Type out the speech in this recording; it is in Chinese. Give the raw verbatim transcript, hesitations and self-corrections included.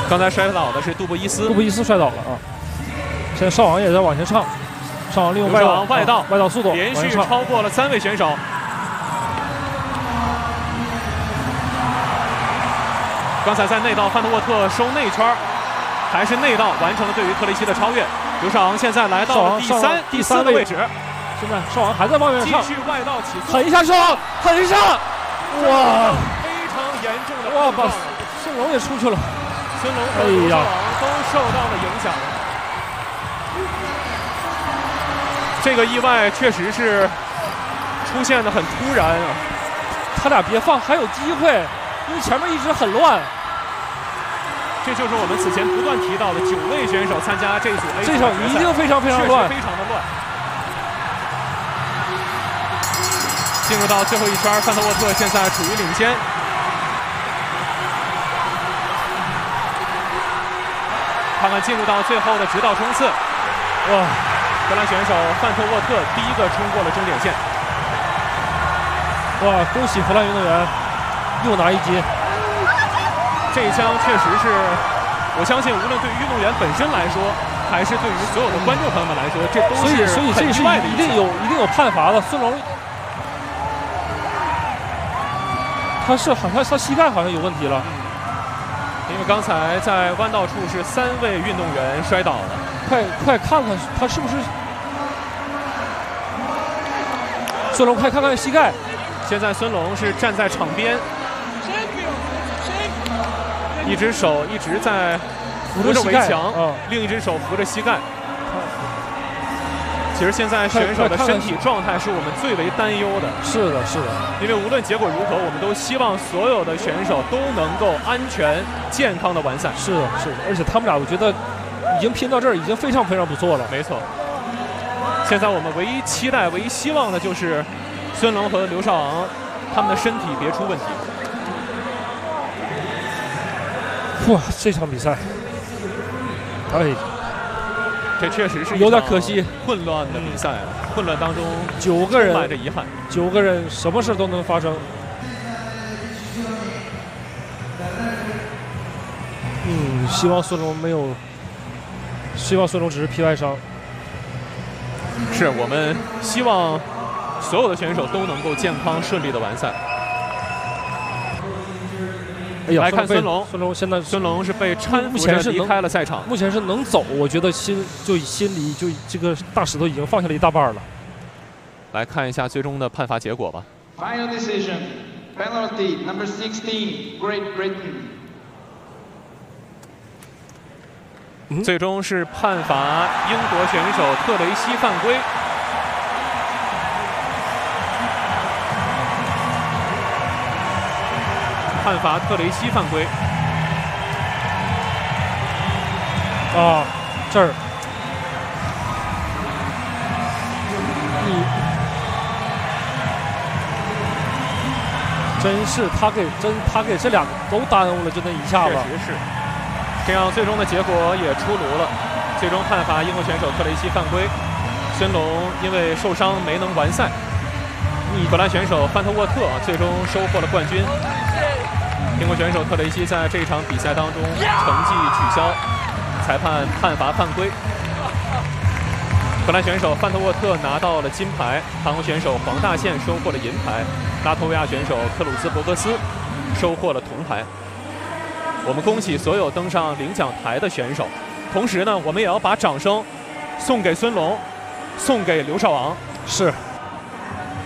刚才摔倒的是杜布伊斯， 杜布伊斯摔倒了啊。现在少昂也在往前唱，少昂利用外道外道、 啊、外道速度连续超过了三位选手。刚才在内道，范特沃特收内圈，还是内道完成了对于特雷西的超越。刘少昂现在来到了第三、第四的位置。 现在少昂还在往前唱， 继续外道起速， 狠一下少昂，狠一下！哇， 非常严重的哇，把孙龙也出去了。 孙龙和刘少昂都受到了影响。这个意外确实是出现的很突然啊！ 他俩别放，还有机会，因为前面一直很乱。 这就是我们此前不断提到的九位选手参加这组 A 组， 这场一定非常非常乱， 非常的乱。进入到最后一圈，范特沃特现在处于领先。看看进入到最后的直道冲刺，哇！荷兰选手范特沃特第一个冲过了终点线。 哇！恭喜荷兰运动员又拿一金。 这一枪确实是，我相信无论对于运动员本身来说，还是对于所有的观众朋友们来说，这都是所以所以这是一定有一定有判罚的。孙龙，他是好像他膝盖好像有问题了， 因为刚才在弯道处是三位运动员摔倒了。 快快看看他是不是孙龙，快看看膝盖。 现在孙龙是站在场边，一只手一直在扶着围墙，嗯、另一只手扶着膝盖。其实现在选手的身体状态是我们最为担忧的。 是的，是的。 因为无论结果如何，我们都希望所有的选手都能够安全、健康的完赛。 是的，是的。而且他们俩，我觉得已经拼到这儿，已经非常非常不错了。 没错。现在我们唯一期待、唯一希望的就是孙龙和刘少昂他们的身体别出问题。 哇，这场比赛，哎。 这确实是有点可惜， 混乱的比赛，混乱当中九个人， 充满着遗憾， 九个人什么事都能发生。嗯，希望孙龙没有，希望孙龙只是皮外伤。 是我们希望所有的选手都能够健康顺利的完赛。 哎呀， 来看孙龙， 孙龙现在孙龙是被搀扶着离开了赛场， 目前是能走，我觉得心就心里就这个大石头已经放下了一大半了。 来看一下最终的判罚结果吧。 Final decision, penalty number sixteen, Great Britain。 嗯、最终是判罚英国选手特雷西犯规。判罚特雷西犯规啊！这儿，你真是他给真他给这两个都耽误了，就那一下子。 确实是。这样最终的结果也出炉了，最终判罚英国选手特雷西犯规，孙龙因为受伤没能完赛。荷兰选手范特沃特最终收获了冠军。英国选手特雷西在这场比赛当中成绩取消，裁判判罚犯规。荷兰选手范特沃特拿到了金牌，韩国选手黄大宪收获了银牌，拉脱维亚选手克鲁兹伯格斯收获了铜牌。我们恭喜所有登上领奖台的选手，同时呢，我们也要把掌声送给孙龙，送给刘少昂。 是。